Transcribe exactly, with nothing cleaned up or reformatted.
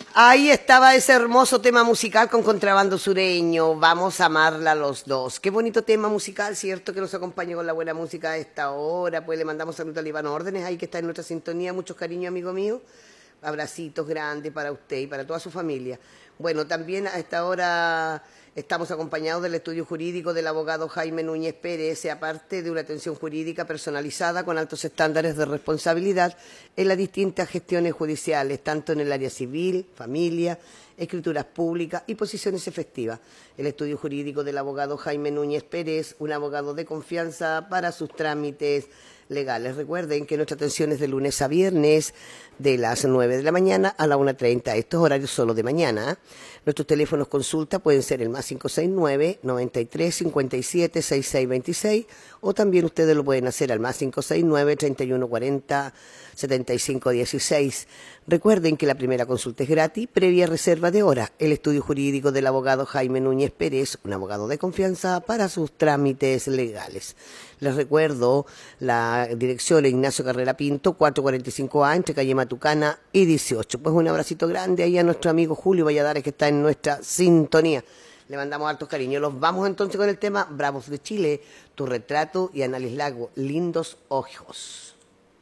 Ahí estaba ese hermoso tema musical con Contrabando Sureño. Vamos a amarla los dos. Qué bonito tema musical, ¿cierto? Que nos acompañe con la buena música a esta hora. Pues le mandamos saludos a Líbano Órdenes, ahí que está en nuestra sintonía. Muchos cariños, amigo mío. Abracitos grandes para usted y para toda su familia. Bueno, también a esta hora estamos acompañados del estudio jurídico del abogado Jaime Núñez Pérez, aparte de una atención jurídica personalizada con altos estándares de responsabilidad en las distintas gestiones judiciales, tanto en el área civil, familia, escrituras públicas y posiciones efectivas. El estudio jurídico del abogado Jaime Núñez Pérez, un abogado de confianza para sus trámites legales. Recuerden que nuestra atención es de lunes a viernes de las nueve de la mañana a la una treinta. Estos horarios solo de mañana. Nuestros teléfonos consulta pueden ser el más cinco seis nueve, noventa y tres, cincuenta y siete, sesenta y seis veintiséis o también ustedes lo pueden hacer al más cinco seis nueve, treinta y uno cuarenta, setenta y cinco dieciséis. Recuerden que la primera consulta es gratis, previa reserva de hora. El estudio jurídico del abogado Jaime Núñez Pérez, un abogado de confianza para sus trámites legales. Les recuerdo la dirección Ignacio Carrera Pinto, cuatrocientos cuarenta y cinco A, entre calle Matucana y dieciocho. Pues un abracito grande ahí a nuestro amigo Julio Valladares, que está en nuestra sintonía. Le mandamos hartos cariños. Los vamos entonces con el tema Bravos de Chile, Tu retrato y Annalise Lago, Lindos ojos.